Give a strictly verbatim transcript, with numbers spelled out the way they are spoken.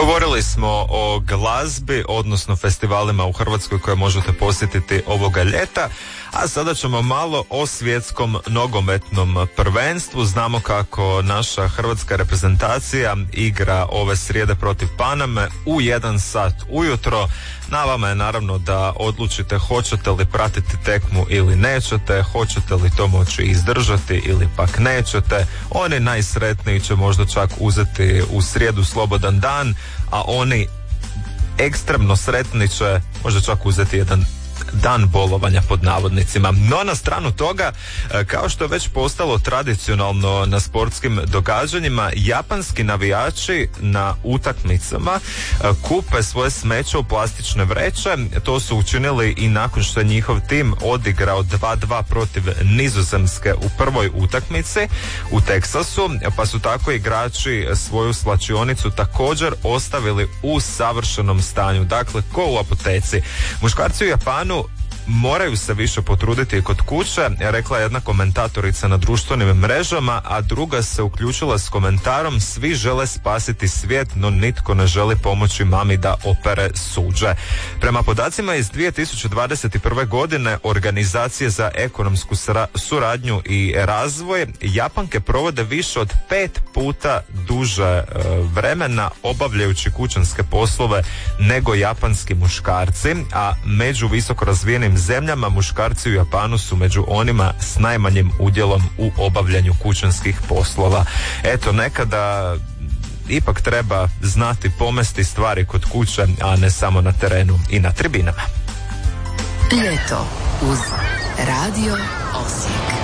Govorili smo o glazbi, odnosno festivalima u Hrvatskoj koje možete posjetiti ovoga ljeta, a sada ćemo malo o svjetskom nogometnom prvenstvu. Znamo kako naša hrvatska reprezentacija igra ove srijede protiv Paname u jedan sat ujutro. Na vama je naravno da odlučite hoćete li pratiti tekmu ili nećete, hoćete li to moći izdržati ili pak nećete. Oni najsretniji će možda čak uzeti u srijedu slobodan dan, a oni ekstremno sretni će možda čak uzeti jedan dan bolovanja pod navodnicima. No na stranu toga, kao što je već postalo tradicionalno na sportskim događanjima, japanski navijači na utakmicama kupe svoje smeće u plastične vreće. To su učinili i nakon što je njihov tim odigrao dva dva protiv Nizozemske u prvoj utakmici u Teksasu, pa su tako igrači svoju slačionicu također ostavili u savršenom stanju, dakle ko u apoteci. Muškarci u Japanu moraju se više potruditi kod kuće, rekla je jedna komentatorica na društvenim mrežama, a druga se uključila s komentarom: svi žele spasiti svijet, no nitko ne želi pomoći mami da opere suđe. Prema podacima iz dvije tisuće dvadeset prve. godine Organizacije za ekonomsku suradnju i razvoj, Japanke provode više od pet puta duže e, vremena obavljajući kućanske poslove nego japanski muškarci, a među visoko razvijenim zemljama muškarci u Japanu su među onima s najmanjim udjelom u obavljanju kućanskih poslova. Eto, nekada ipak treba znati pomesti stvari kod kuće, a ne samo na terenu i na tribinama. Ljeto uz Radio Osijek.